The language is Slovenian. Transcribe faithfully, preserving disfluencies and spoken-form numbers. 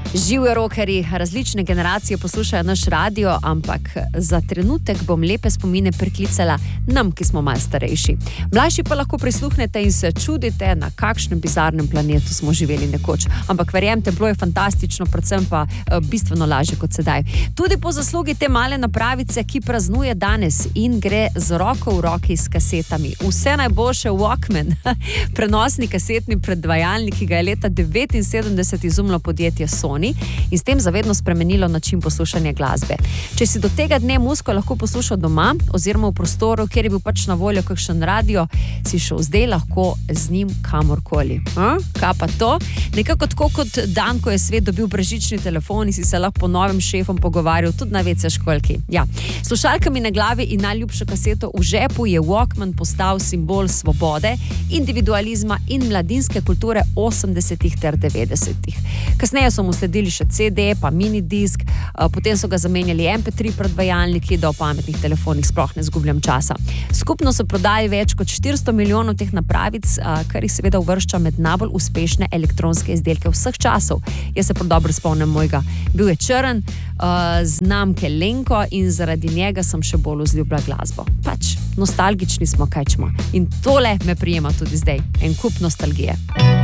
Živijo rockerji, različne generacije poslušajo naš radio, ampak za trenutek bom lepe spomine priklicala nam, ki smo malo starejši. Mlajši pa lahko prisluhnete in se čudite, na kakšnem bizarnem planetu smo živeli nekoč. Ampak verjemite, bilo je fantastično, predvsem pa bistveno lažje kot sedaj. Tudi po zaslugi te male napravice, ki praznuje danes in gre z roko v roki s kasetami. Vse najboljše Walkman, prenosni kasetni predvajalnik, ki ga je leta devetinsedemdeset izumilo podjetje Sony in s tem zavedno spremenilo način poslušanja glasbe. Če si do tega dne muziko lahko poslušal doma oziroma v prostoru, kjer je bil pač na voljo kakšen radio, si šel zdaj lahko z njim kamorkoli. A? Kaj pa to? Nekako tako kot dan, ko je svet dobil brezžični telefon in si se lahko po novem šefom pogovarjal tudi na vece školki. Ja. Slušalkami na glavi in najljubšo kaseto v žepu je Walkman postal simbol svobode, individualizma in mladinske kulture osemdesetih ter devetdesetih. Kasneje so mu sledili še C D, pa minidisk, potem so ga zamenjali em pe tri predvajalniki, da v pametnih telefonih sploh ne zgubljam časa. Skupno so prodali več kot štiristo milijonov teh napravic, kar jih seveda uvršča med najbolj uspešne elektronske izdelke vseh časov. Jaz se prav dobro spomnim mojega. Bil je črn, znamke Lenko in zaradi njega sem še bolj vzljubila glasbo. Pač, nostalgični smo, kaj čmo. In tole me prijema tudi zdaj. En kup nostalgije.